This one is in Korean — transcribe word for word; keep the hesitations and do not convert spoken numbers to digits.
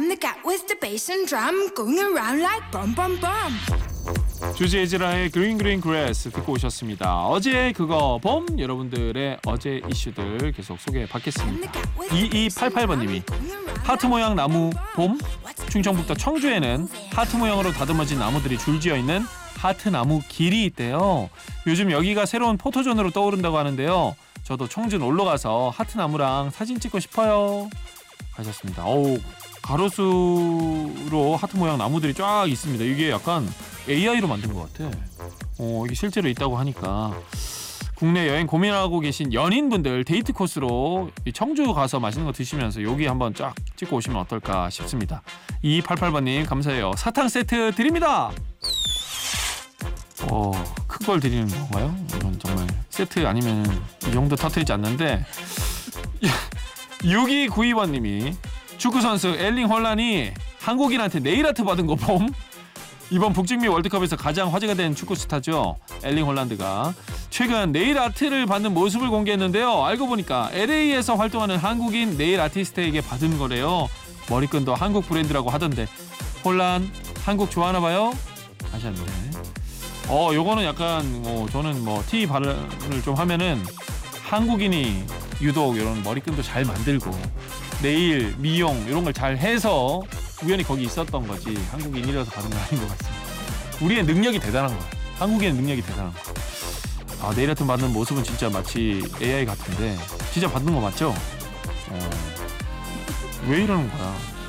I'm the cat with the bass and drum going around like bum bum bum. 주지 에즈라의 그린 그린 그래스 듣고 오셨습니다. 어제 그거 봄 여러분들의 어제 이슈들 계속 소개해 받겠습니다. 이이팔팔 번님이 하트 모양 나무 봄. 충청북도 청주에는 하트 모양으로 다듬어진 나무들이 줄지어 있는 하트 나무 길이 있대요. 요즘 여기가 새로운 포토존으로 떠오른다고 하는데요. 저도 청주 놀러 가서 하트 나무랑 사진 찍고 싶어요. 하셨습니다. 어우, 가로수로 하트 모양 나무들이 쫙 있습니다. 이게 약간 에이아이로 만든 것 같아. 어, 이게 실제로 있다고 하니까 국내 여행 고민하고 계신 연인분들 데이트 코스로 청주 가서 맛있는 거 드시면서 여기 한번 쫙 찍고 오시면 어떨까 싶습니다. 이이팔팔 번님 감사해요. 사탕 세트 드립니다. 어, 큰 걸 드리는 건가요? 이건 정말 세트 아니면 이 정도 터뜨리지 않는데. 육이구이 번님이 축구선수 엘링 홀란이 한국인한테 네일아트 받은 거 봄? 이번 북중미 월드컵에서 가장 화제가 된 축구 스타죠. 엘링 홀란드가 최근 네일 아트를 받는 모습을 공개했는데요. 알고 보니까 엘에이에서 활동하는 한국인 네일 아티스트에게 받은 거래요. 머리끈도 한국 브랜드라고 하던데 홀란 한국 좋아하나 봐요? 하셨네. 어, 요거는 약간 뭐 저는 뭐 티 발언을 좀 하면은 한국인이 유독 이런 머리끈도 잘 만들고 네일, 미용 이런 걸 잘 해서 우연히 거기 있었던 거지 한국인이라서 받은 건 아닌 것 같습니다. 우리의 능력이 대단한 거야. 한국인의 능력이 대단한 거. 아, 네일 아트 받는 모습은 진짜 마치 에이아이 같은데 진짜 받는 거 맞죠? 어, 왜 이러는 거야?